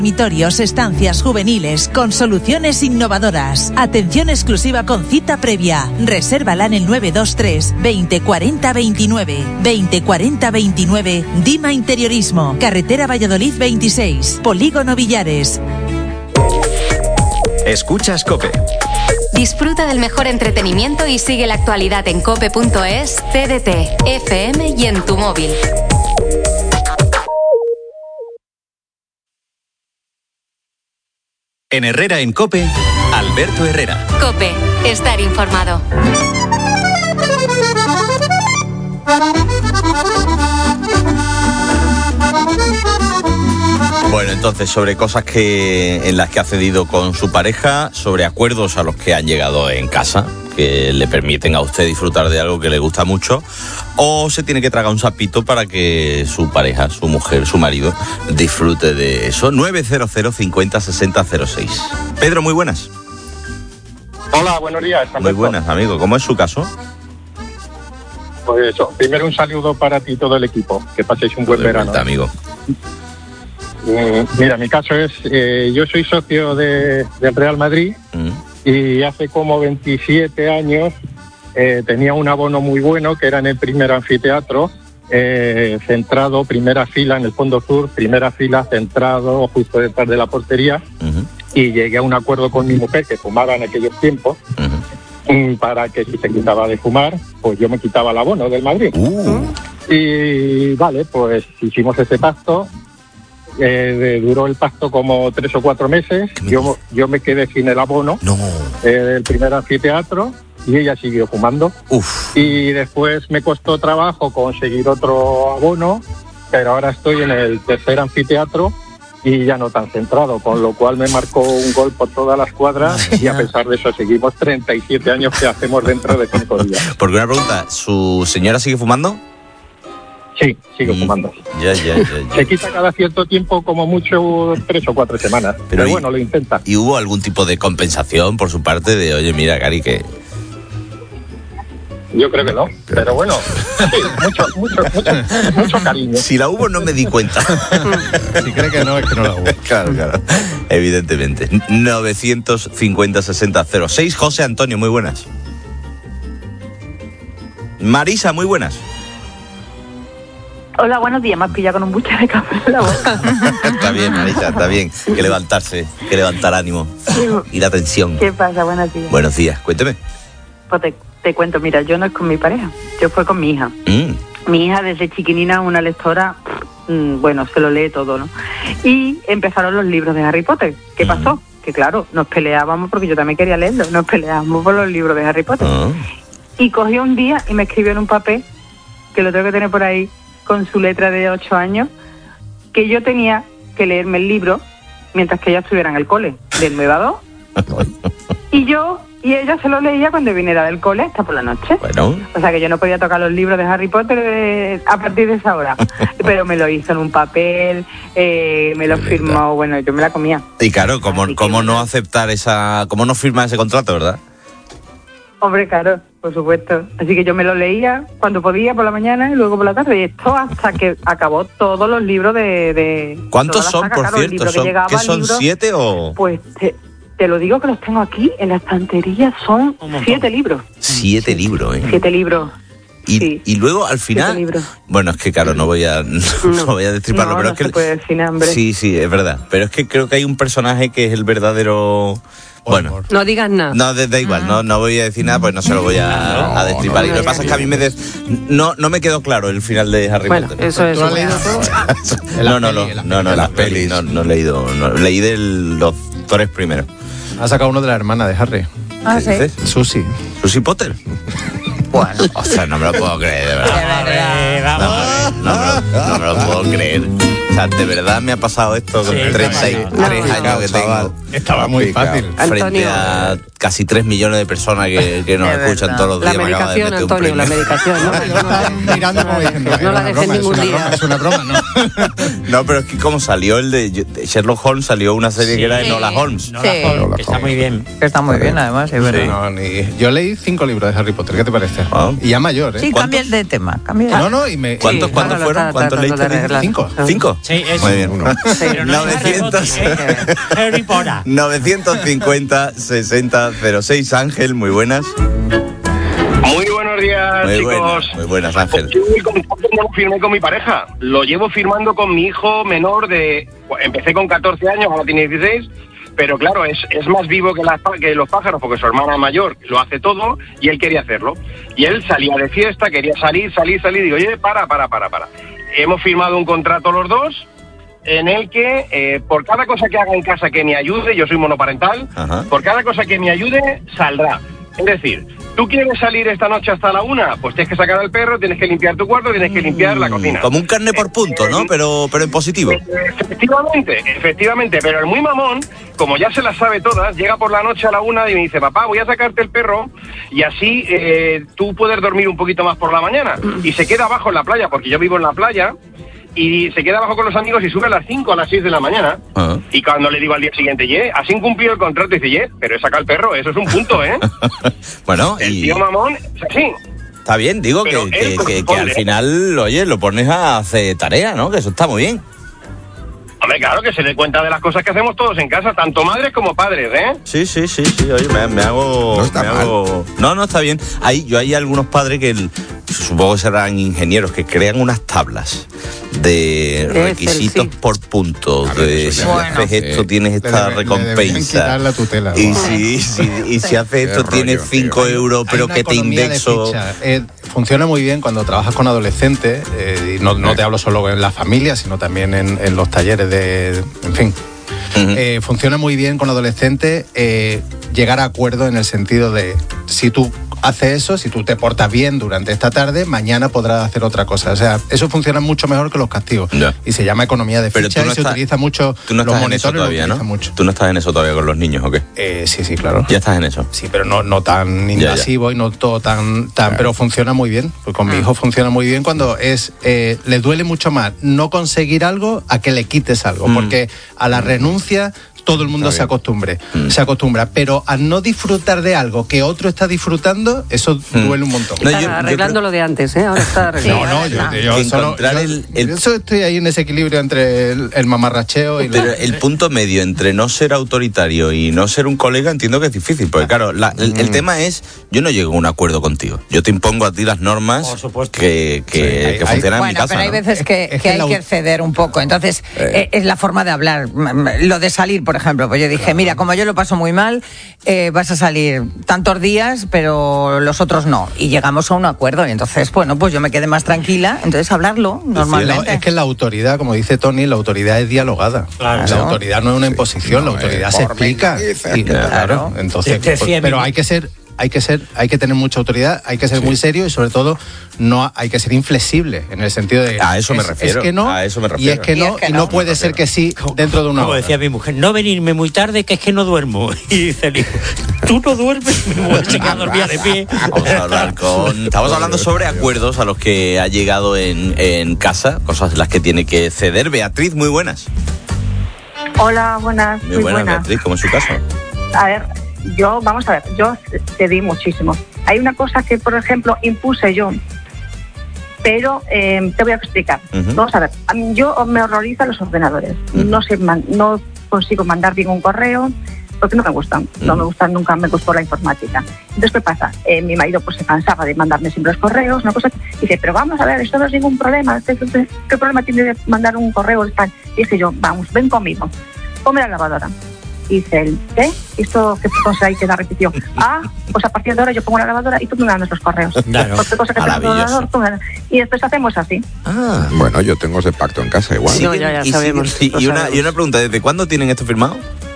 Dormitorios, estancias juveniles con soluciones innovadoras. Atención exclusiva con cita previa. Resérvala en el 923 20 40 29. 20 40 29. Dima Interiorismo. Carretera Valladolid 26. Polígono Villares. Escuchas COPE. Disfruta del mejor entretenimiento y sigue la actualidad en cope.es, TDT, FM y en tu móvil. En Herrera en COPE, Alberto Herrera. COPE, estar informado. Bueno, entonces, sobre cosas en las que ha cedido con su pareja, sobre acuerdos a los que han llegado en casa, que le permiten a usted disfrutar de algo que le gusta mucho, o se tiene que tragar un sapito para que su pareja, su mujer, su marido, disfrute de eso. 900 50 60 06. Pedro, muy buenas. Hola, buenos días. Alberto. Muy buenas, amigo. ¿Cómo es su caso? Pues eso, primero un saludo para ti y todo el equipo. Que paséis un buen verano. Amigo. Mira, mi caso es, yo soy socio del Real Madrid y hace como 27 años tenía un abono muy bueno que era en el primer anfiteatro, centrado, primera fila en el fondo sur, primera fila, centrado justo detrás de la portería, y llegué a un acuerdo con mi mujer, que fumaba en aquellos tiempos, para que si se quitaba de fumar, pues yo me quitaba el abono del Madrid. Y vale, pues hicimos ese pacto. Duró el pacto como 3 o 4 meses. Yo me quedé sin el abono del primer anfiteatro y ella siguió fumando. Y después me costó trabajo conseguir otro abono, pero ahora estoy en el tercer anfiteatro y ya no tan centrado, con lo cual me marcó un gol por todas las cuadras y a pesar de eso seguimos 37 años que hacemos dentro de 5 días. Porque una pregunta, ¿su señora sigue fumando? Sí, sigo fumando. Ya. Se quita cada cierto tiempo, como mucho 3 o 4 semanas. Pero bueno, lo intenta. ¿Y hubo algún tipo de compensación por su parte de, oye, mira, Cari, que...? Yo creo que no, pero bueno, sí, mucho cariño. Si la hubo, no me di cuenta. Si cree que no, es que no la hubo. Claro, evidentemente. 950 60 06. José Antonio, muy buenas. Marisa, muy buenas. Hola, buenos días. Me has pillado con un buche de café en la boca. Está bien, Marisa, está bien. Que levantarse, que levantar ánimo y la tensión. ¿Qué pasa? Buenos días. Buenos días, cuénteme. Pues te cuento, mira, yo no es con mi pareja, yo fue con mi hija. Mi hija desde chiquinina, una lectora, bueno, se lo lee todo, ¿no? Y empezaron los libros de Harry Potter. ¿Qué pasó? Que claro, nos peleábamos porque yo también quería leerlo, nos peleábamos por los libros de Harry Potter. Y cogió un día y me escribió en un papel, que lo tengo que tener por ahí, con su letra de 8 años, que yo tenía que leerme el libro mientras que ella estuviera en el cole, del 9 a 2. Y ella se lo leía cuando viniera del cole hasta por la noche. Bueno. O sea que yo no podía tocar los libros de Harry Potter a partir de esa hora. Pero me lo hizo en un papel, me lo firmó, bueno, yo me la comía. Y claro, ¿cómo no aceptar cómo no firmar ese contrato, verdad? Hombre, claro, por supuesto. Así que yo me lo leía cuando podía por la mañana y luego por la tarde. Y esto hasta que acabó todos los libros de ¿Cuántos son, por cierto? ¿Qué son, 7 o...? Pues te lo digo que los tengo aquí en la estantería, son 7 libros. 7 libros, ¿eh? 7 libros. Y luego al final, bueno, es que claro, no voy a destriparlo, pero no es que se puede decir, hombre. Sí, es verdad, pero es que creo que hay un personaje que es el verdadero. Bueno, no digas nada. No, da igual, no voy a decir nada, pues no se lo voy a destripar. Y lo que pasa es que a mí no me quedó claro el final de Harry Potter. Eso es. ¿Tú has leído todo? No, las pelis. No he leído. Leí de los 3 primeros. Ha sacado uno de la hermana de Harry. ¿Sí? Susie. ¿Susie Potter? Bueno. O sea, no me lo puedo creer, de verdad. No me lo puedo creer. O sea, de verdad me ha pasado esto con 33 años que tengo. Estaba muy fácil. Frente a casi 3 millones de personas que nos escuchan todos los días. La medicación, Antonio, la medicación, ¿no? Mirando como diciendo, no la dejes ningún día. Es una broma, ¿no? No, pero es que como salió el de Sherlock Holmes, salió una serie que era de Nola Holmes. Que está muy bien. Que está muy bien, además, es verdad. Yo leí 5 libros de Harry Potter, ¿qué te parece? Y ya mayor, ¿eh? Sí, cambia de tema. ¿Cuántos fueron? ¿Cuántos leíste? 5. Sí, es muy bien. Sí. Pero no 950 60 06. Ángel, muy buenas. Muy buenos días, chicos. Muy buenas, Ángel. No firmé con mi pareja. Lo llevo firmando con mi hijo menor de... Empecé con 14 años, ahora tiene 16. Pero claro, es más vivo que los pájaros, porque su hermana mayor lo hace todo y él quería hacerlo. Y él salía de fiesta, quería salir. Digo, oye, para. Hemos firmado un contrato los dos, en el que por cada cosa que haga en casa que me ayude, yo soy monoparental, por cada cosa que me ayude, saldrá. Es decir, ¿tú quieres salir esta noche hasta la 1? Pues tienes que sacar al perro, tienes que limpiar tu cuarto, tienes que limpiar la cocina. Como un carne por punto, ¿no? Pero en positivo. Efectivamente, pero el muy mamón, como ya se las sabe todas, llega por la noche a la 1 y me dice, papá, voy a sacarte el perro y así tú puedes dormir un poquito más por la mañana. Y se queda abajo en la playa, porque yo vivo en la playa, y se queda abajo con los amigos y sube a las 5 a las 6 de la mañana. Y cuando le digo al día siguiente, has incumplido el contrato, dice, pero he sacado el perro, eso es un punto, ¿eh? Bueno, el tío mamón es así. Está bien, digo que al final, oye, lo pones a hacer tarea, ¿no? Que eso está muy bien. Hombre, claro, que se dé cuenta de las cosas que hacemos todos en casa, tanto madres como padres, ¿eh? Sí, oye, me hago... No está mal. No, está bien. Hay algunos padres que supongo que serán ingenieros, que crean unas tablas de requisitos por punto, de si haces esto tienes esta recompensa, quitar la tutela, y si haces esto tienes 5 euros, pero que te indexo. Funciona muy bien cuando trabajas con adolescentes, y no te hablo solo en la familia, sino también en los talleres en fin. Funciona muy bien con adolescentes llegar a acuerdos en el sentido de, si tú haces eso, si tú te portas bien durante esta tarde, mañana podrás hacer otra cosa. O sea, eso funciona mucho mejor que los castigos. Y se llama economía de ficha, y se utiliza mucho. Tú no los estás en eso todavía, ¿no? Mucho. ¿Tú no estás en eso todavía con los niños o qué? Sí, claro. ¿Ya estás en eso? Sí, pero no tan invasivo y no todo tan pero funciona muy bien. Pues con mi hijo funciona muy bien cuando le duele mucho más no conseguir algo a que le quites algo, porque a la renuncia todo el mundo se acostumbra, pero a no disfrutar de algo que otro está disfrutando, eso duele un montón. Está arreglando lo de antes, ahora está arreglando. Yo estoy ahí en ese equilibrio entre el mamarracheo y... Pero el punto medio entre no ser autoritario y no ser un colega, entiendo que es difícil, porque claro, el tema es, yo no llego a un acuerdo contigo, yo te impongo a ti las normas que funcionan en mi casa. Pero hay veces que hay que ceder un poco, entonces es la forma de hablar, lo de salir, por ejemplo, pues yo dije, mira, como yo lo paso muy mal, vas a salir tantos días, pero los otros no. Y llegamos a un acuerdo, y entonces, bueno, pues yo me quedé más tranquila, entonces hablarlo normalmente. Es que la autoridad, como dice Tony, la autoridad es dialogada. Claro. La autoridad no es una imposición, la autoridad se explica. Claro. Entonces, pero hay que tener mucha autoridad, hay que ser muy serio, y sobre todo no hay que ser inflexible, en el sentido de a eso me refiero. Es que no, a eso me refiero. Y es que no, y no puede ser que sí dentro de una hora. Como decía mi mujer, no venirme muy tarde, que es que no duermo. Y dice el hijo, tú no duermes, me voy a dormir de pie. Estamos hablando sobre acuerdos a los que ha llegado en casa, cosas en las que tiene que ceder. Beatriz, muy buenas. Hola, buenas. Muy buenas, Beatriz, ¿cómo es su caso? A ver, yo cedí muchísimo. Hay una cosa que, por ejemplo, impuse yo, pero te voy a explicar. Vamos a ver, yo me horrorizan los ordenadores. No consigo mandar bien un correo porque no me gustan. Nunca me gustó la informática. Entonces, ¿qué pasa? Mi marido pues se cansaba de mandarme siempre los correos, una cosa. Y dice, pero vamos a ver, esto no es ningún problema. ¿Qué problema tiene de mandar un correo? Y dije yo, vamos, ven conmigo. Ponme la lavadora. Dice él, ¿qué? ¿Esto qué cosa hay que la repitió? Pues a partir de ahora yo pongo la lavadora y tú me mandas los correos. Claro. Cosa que y después hacemos así. Bueno, yo tengo ese pacto en casa igual. Sí, ya sabemos. Y una pregunta, ¿desde cuándo tienen esto firmado?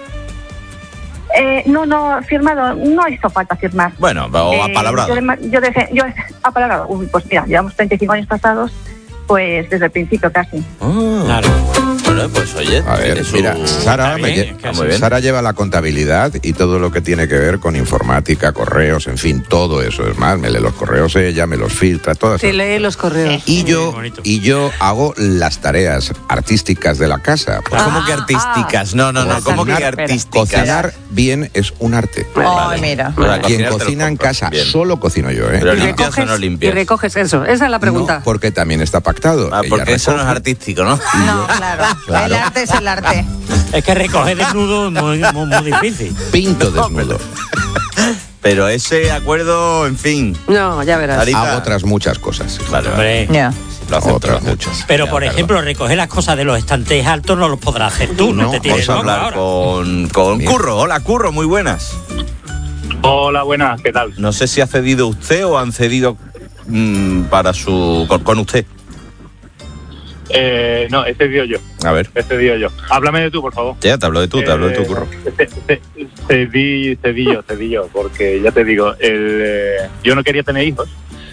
No, firmado, no hizo falta firmar. Bueno, o apalabrado. Yo apalabrado. Pues mira, llevamos 35 años pasados, pues desde el principio casi. Claro. Bueno, pues oye, a ver, mira, Sara lleva la contabilidad y todo lo que tiene que ver con informática, correos, en fin, todo eso. Es más, me lee los correos ella, me los filtra, todas. Sí, lee los correos. Y yo hago las tareas artísticas de la casa. ¿Cómo que artísticas? No, ¿cómo que artísticas? Cocinar bien es un arte. Ay, mira. Quien cocina en casa, solo cocino yo, ¿eh? Pero limpias o no limpias. Y recoges eso, esa es la pregunta. No, porque también está pactado. Porque eso no es artístico, ¿no? No, claro. El arte es el arte. Es que recoger desnudo es muy difícil. Pinto desnudo. Pero ese acuerdo, en fin. No, ya verás. Hago otras muchas cosas. Vale. Hombre. Ya. Otras muchas. Pero, por ejemplo, recoger las cosas de los estantes altos no los podrás hacer tú, no te tienes vamos a hablar con Curro. Hola, Curro, muy buenas. Hola, buenas, ¿qué tal? No sé si ha cedido usted o han cedido con usted. No, he cedido yo. A ver. He cedido yo. Háblame de tú, por favor. Ya, te hablo de tú, Curro. Cedí yo, porque ya te digo, yo no quería tener hijos.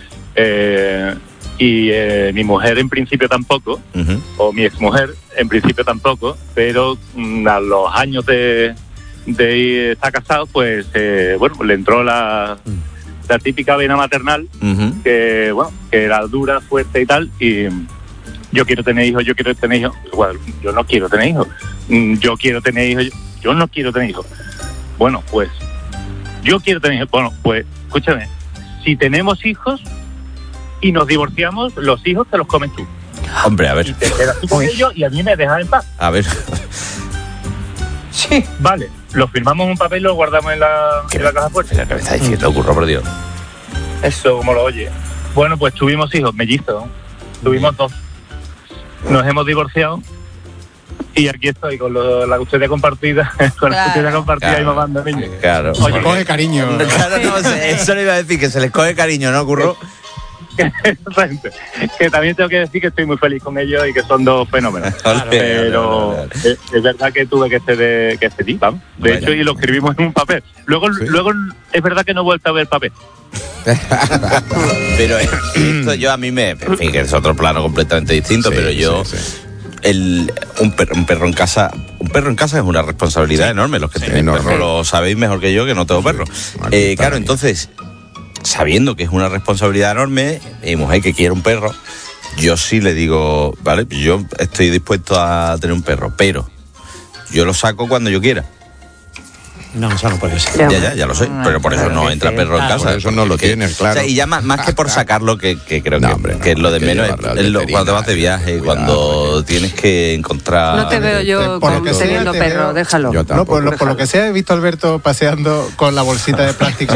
Y mi mujer en principio tampoco, o mi exmujer en principio tampoco, pero a los años de estar casado, pues le entró la típica vena maternal, que era dura, fuerte y tal, y yo quiero tener hijos. Bueno, yo no quiero tener hijos. Yo quiero tener hijos. Yo no quiero tener hijos. Bueno, pues yo quiero tener hijos. Bueno, pues escúchame, si tenemos hijos y nos divorciamos, los hijos te los comes tú. Hombre, a ver. Y te quedas tú con ellos y a mí me dejas en paz. A ver. Sí. Vale, lo firmamos en un papel y lo guardamos en la caja fuerte. ¿Qué me está diciendo, Curro, por Dios? Eso, como lo oye. Bueno, pues tuvimos hijos, mellizos. Tuvimos 2. Nos hemos divorciado. Y aquí estoy con la custodia compartida, y mamando niños. Claro. Oye, coge cariño. Claro, no, eso le iba a decir, que se les coge cariño, ¿no, Curro? Que también tengo que decir que estoy muy feliz con ellos y que son 2 fenómenos. Claro, pero es verdad que tuve que ceder, vamos. De hecho, y lo escribimos en un papel. Luego es verdad que no he vuelto a ver papel. Pero esto yo a mí en fin, que es otro plano completamente distinto, pero yo... Un perro en casa es una responsabilidad enorme. Los que tenéis perro lo sabéis mejor que yo, que no tengo perro. Claro, entonces, sabiendo que es una responsabilidad enorme, mi mujer que quiere un perro, yo sí le digo, vale, yo estoy dispuesto a tener un perro, pero yo lo saco cuando yo quiera. No, eso no puede ser. Ya lo sé, pero por eso no entra perro en casa. Por eso no lo tienes, claro. O sea, y ya más que por sacarlo, que creo que es lo de menos, cuando te vas de viaje, cuando tienes que encontrar... No te veo yo teniendo perro, déjalo. No, por lo que sea, he visto a Alberto paseando con la bolsita de plástico.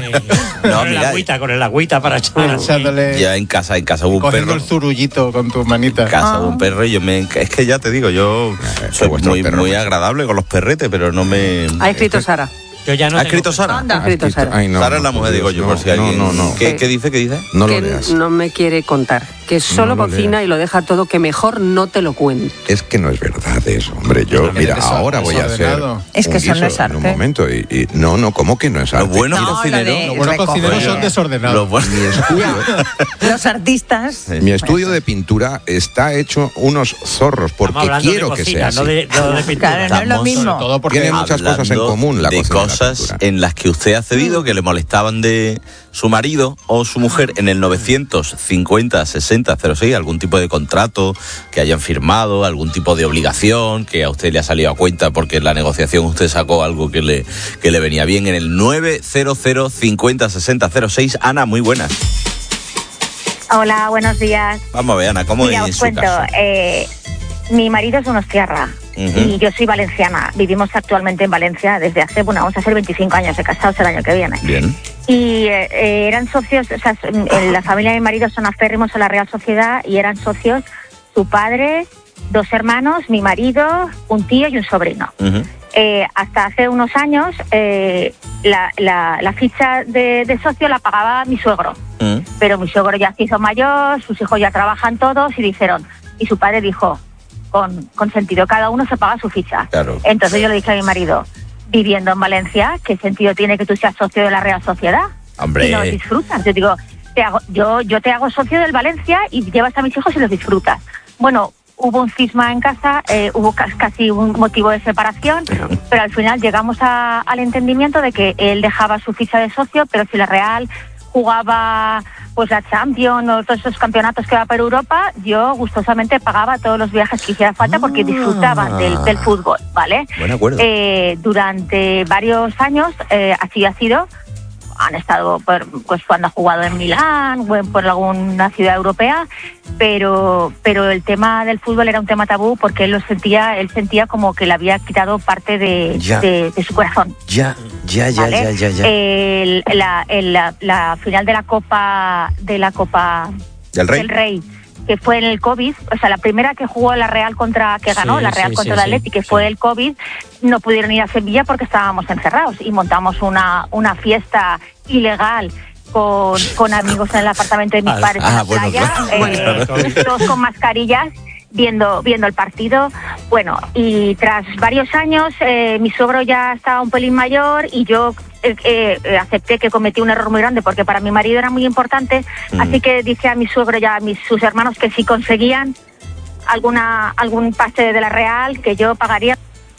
Con el agüita para echándole... Ya en casa hubo un perro. Cogiendo el zurullito con tus manitas. En casa hubo un perro y es que ya te digo, yo soy muy agradable con los perretes, pero no me... Ha escrito Sara. Yo ya no ¿Ha escrito Sara? Ha escrito Sara. Ay, no, Sara es la mujer, digo yo, por si alguien... No. ¿Qué dice? No que lo leas. No me quiere contar. Que solo cocina y lo deja todo, que mejor no te lo cuente. Es que no es verdad eso, hombre. Yo, mira, ahora voy a hacer es que eso no es arte. En un momento y no, ¿cómo que no es arte? Los buenos cocineros son desordenados. Los artistas. Mi estudio de pintura está hecho unos zorros porque quiero que sea así. No de pintura. Claro, no es lo mismo. Tiene muchas cosas en común la cocina. Cosas en las que usted ha cedido, que le molestaban de su marido o su mujer en el 950 60 06, algún tipo de contrato que hayan firmado, algún tipo de obligación que a usted le ha salido a cuenta porque en la negociación usted sacó algo que le venía bien, en el 900 50 60 06. Ana, muy buenas. Hola, buenos días. Vamos a ver, Ana, ¿cómo Mira, es os en su cuento, caso? Mi marido es donostiarra y yo soy valenciana. Vivimos actualmente en Valencia desde hace, vamos a hacer 25 años de casados el año que viene. Bien. Y eran socios, o sea, la familia de mi marido son aférrimos a la Real Sociedad y eran socios su padre, 2 hermanos, mi marido, un tío y un sobrino. Hasta hace unos años la ficha de socio la pagaba mi suegro. Pero mi suegro ya se hizo mayor, sus hijos ya trabajan todos y dijeron, y su padre dijo, con sentido, cada uno se paga su ficha. Claro. Entonces yo le dije a mi marido, viviendo en Valencia, ¿qué sentido tiene que tú seas socio de la Real Sociedad? Hombre. Y no disfrutas. Yo digo, yo te hago socio del Valencia y llevas a mis hijos y los disfrutas. Bueno, hubo un cisma en casa, hubo casi un motivo de separación, pero al final llegamos al entendimiento de que él dejaba su ficha de socio, pero si la Real jugaba pues la Champions o todos esos campeonatos que va por Europa, yo gustosamente pagaba todos los viajes que hiciera falta porque disfrutaba del fútbol, ¿vale? Buen acuerdo. Durante varios años así ha sido. Han estado pues cuando ha jugado en Milán o por alguna ciudad europea, pero el tema del fútbol era un tema tabú porque él sentía como que le había quitado parte de su corazón. Ya. La final de la Copa del Rey, que fue en el COVID, o sea, la primera que jugó la Real contra el Atleti, que fue el COVID, no pudieron ir a Sevilla porque estábamos encerrados y montamos una fiesta ilegal con amigos en el apartamento de mis padres en la playa, todos con mascarillas, viendo el partido. Bueno, y tras varios años, mi suegro ya estaba un pelín mayor y yo acepté que cometí un error muy grande porque para mi marido era muy importante, así que dije a mi suegro y a sus hermanos que si conseguían algún pase de la Real, que yo pagaría.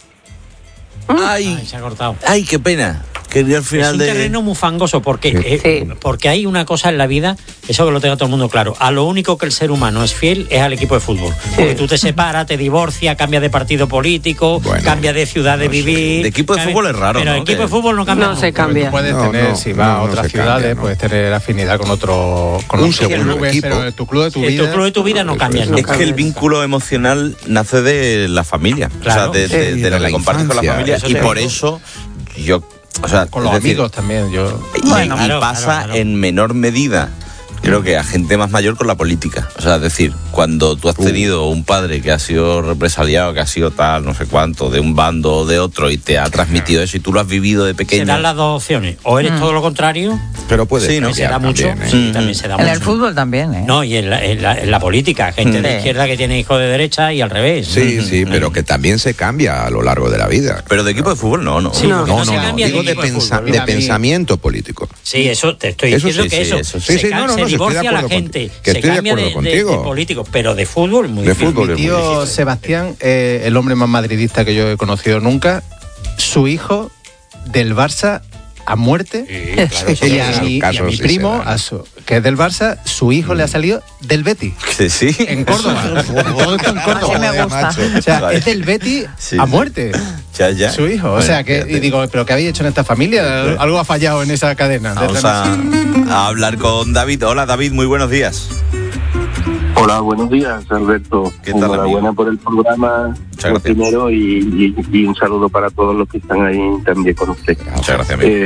Ay, se ha cortado. Ay, qué pena. Que al final es un terreno muy fangoso porque hay una cosa en la vida, eso que lo tenga todo el mundo claro, a lo único que el ser humano es fiel es al equipo de fútbol, porque tú te separas, te divorcias, cambias de partido político, cambias de ciudad de vivir. De equipo de fútbol es raro, pero el equipo de fútbol no cambia. No se cambia. Puedes tener, si vas a otras ciudades, puedes tener afinidad con otro segundo equipo. Pero tu club de tu vida. Tu club de tu vida no cambia. Es que el vínculo emocional nace de la familia, claro, o sea, de lo que compartes con la familia, y por eso yo... O sea, con los amigos también, y pasa en menor medida, creo que a gente más mayor con la política. O sea, es decir, cuando tú has tenido un padre que ha sido represaliado, que ha sido tal, no sé cuánto, de un bando o de otro, y te ha transmitido eso, y tú lo has vivido de pequeño. Se dan las dos opciones. O eres todo lo contrario. Pero puede ser. Se da mucho. También se da en mucho. el fútbol también, No, y en la política. Gente de izquierda que tiene hijos de derecha y al revés. Sí, pero que también se cambia a lo largo de la vida. Pero de equipo de fútbol no. Sí, no digo de pensamiento político. Sí, eso te estoy diciendo que eso. Se divorcia a la gente. Se cambia de político, pero de fútbol muy difícil. Mi tío Sebastián, el hombre más madridista que yo he conocido nunca, su hijo del Barça a muerte, y a mi primo, que es del Barça, su hijo le ha salido del Betis. Sí. En Córdoba. Todo esto en Córdoba. Así me gusta. O sea, es del Betis a muerte. Ya. Su hijo. O sea, que y digo, ¿pero qué habéis hecho en esta familia? Algo ha fallado en esa cadena. Vamos a hablar con David. Hola, David, muy buenos días. Hola, buenos días, Alberto. ¿Qué tal, enhorabuena por el programa, primero, y un saludo para todos los que están ahí también con usted. Muchas gracias, amigo.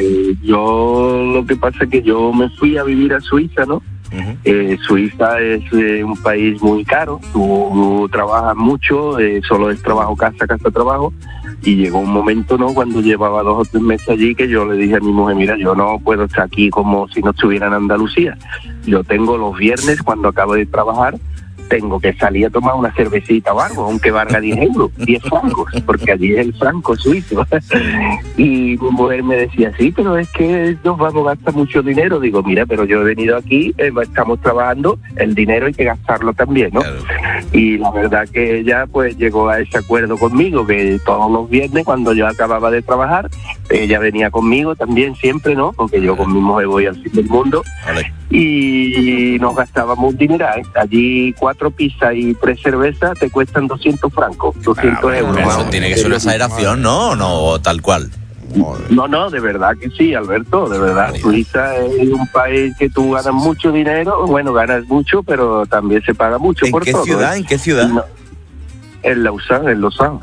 Yo lo que pasa es que yo me fui a vivir a Suiza, ¿no? Suiza es un país muy caro, tú trabajas mucho, solo es trabajo, casa, trabajo, y llegó un momento, ¿no?, cuando llevaba 2 o 3 meses allí, que yo le dije a mi mujer, mira, yo no puedo estar aquí como si no estuviera en Andalucía. Yo tengo los viernes, cuando acabo de trabajar, tengo que salir a tomar una cervecita o algo, aunque valga 10 euros, 10 francos, porque allí es el franco suizo. Y mi mujer me decía, sí, pero es que nos vamos a gastar mucho dinero. Digo, mira, pero yo he venido aquí, estamos trabajando, el dinero hay que gastarlo también, ¿no? Claro. Y la verdad que ella pues llegó a ese acuerdo conmigo, que todos los viernes, cuando yo acababa de trabajar, ella venía conmigo también siempre, ¿no? Porque yo con mi mujer voy al fin del mundo. Vale. Y nos gastábamos un dineral. Allí 4 pizzas y 3 cervezas te cuestan 200 francos, 200 euros. Eso tiene que ser una exageración, ¿no? No, tal cual. No, de verdad que sí, Alberto, de verdad. Suiza es un país que tú ganas mucho dinero, bueno, ganas mucho, pero también se paga mucho por todo. ¿En qué ciudad? No. En Lausanne.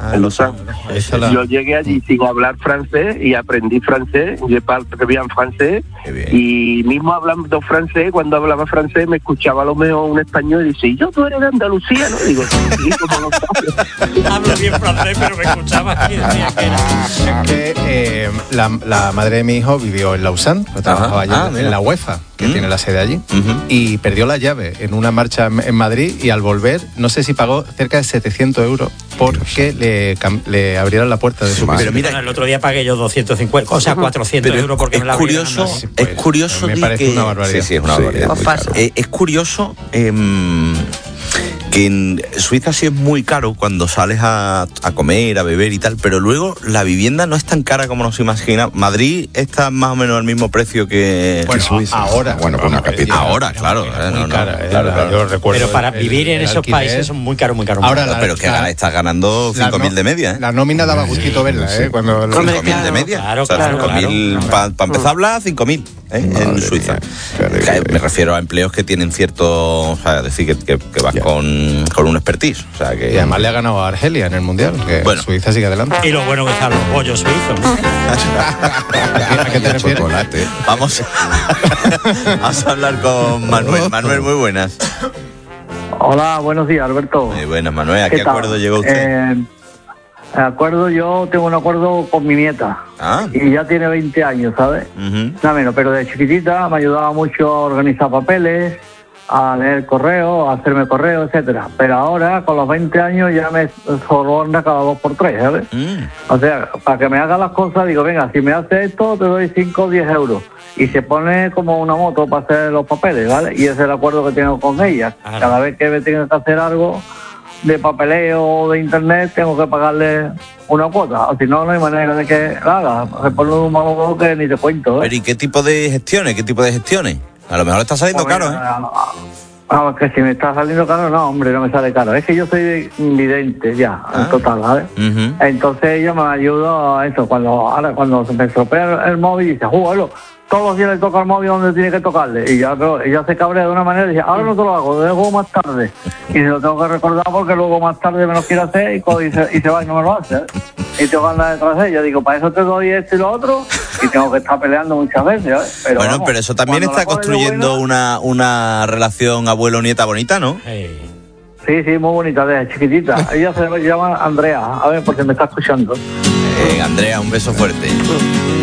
Yo llegué allí sin hablar francés y aprendí francés, je parle très bien francés, y mismo hablando francés, cuando hablaba francés me escuchaba a lo mejor un español y dice, ¿y yo tú eres de Andalucía? ¿No? Digo, sí, como lo sabes. Hablo bien francés, pero me escuchaba aquí, decía que era. Es que la madre de mi hijo vivió en Lausanne, trabajaba allí en la UEFA, que tiene la sede allí, y perdió la llave en una marcha en Madrid, y al volver, no sé si pagó cerca de 700 euros porque le abrieron la puerta de su piso. Pero mira, el otro día pagué yo 250, o sea, 400 euros porque me la abrieron. Es curioso, me parece una barbaridad. Sí, es una barbaridad. Es curioso que en Suiza sí es muy caro cuando sales a comer, a beber y tal, pero luego la vivienda no es tan cara como nos imaginamos. Madrid está más o menos al mismo precio que Suiza. Ahora. Bueno, con una capital. Ahora, claro. Claro. Yo recuerdo pero para vivir en esos países son muy caros, muy caros. Ahora, pero que estás ganando 5.000 de media. La nómina daba gustito verla, Cuando 5.000 de media. Claro, 5.000, para empezar a hablar, 5.000 en Suiza. Me refiero a empleos que tienen cierto, o sea, decir que vas con un expertise. O sea, que... Y además le ha ganado a Argelia en el Mundial, que Suiza sigue adelante. Y lo bueno que están los bollos suizos. ¿A qué te refieres? Vamos a hablar con Manuel. Manuel, muy buenas. Hola, buenos días, Alberto. Muy buenas, Manuel. ¿A qué acuerdo llegó usted? Yo tengo un acuerdo con mi nieta. Y ya tiene 20 años, ¿sabes? Nada menos, pero de chiquitita me ayudaba mucho a organizar papeles, a leer correos, a hacerme correos, etcétera. Pero ahora, con los 20 años, ya me soborna cada 2 por 3, ¿sabes? O sea, para que me haga las cosas, digo, venga, si me hace esto, te doy 5 o 10 euros. Y se pone como una moto para hacer los papeles, ¿vale? Y ese es el acuerdo que tengo con ella. Cada vez que me tenga que hacer algo de papeleo o de internet, tengo que pagarle una cuota, o si no, no hay manera de que la haga. Se pone un malo que ni te cuento, Pero ¿y qué tipo de gestiones? A lo mejor está saliendo caro, que si me está saliendo caro, no, hombre, no me sale caro. Es que yo soy vidente ya, en total, ¿vale? Entonces ella me ayuda a eso. Cuando se me estropea el móvil, dice, todos los días le toca el móvil donde tiene que tocarle. Y ya, ella se cabrea de una manera y dice, ahora no te lo hago, lo dejo más tarde. Y se lo tengo que recordar porque luego más tarde me lo quiere hacer y se va y no me lo hace. Y tengo que andar detrás de ella. Digo, para eso te doy esto y lo otro. Y tengo que estar peleando muchas veces, Pero pero eso también está construyendo una relación abuelo-nieta bonita, ¿no? Sí, muy bonita, desde chiquitita. Ella se llama Andrea. A ver, porque me está escuchando. Andrea, un beso fuerte.